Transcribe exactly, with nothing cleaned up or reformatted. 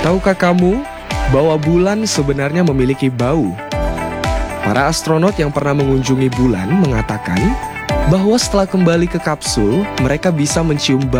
Tahukah kamu bahwa bulan sebenarnya memiliki bau? Para astronot yang pernah mengunjungi bulan mengatakan bahwa setelah kembali ke kapsul, mereka bisa mencium bau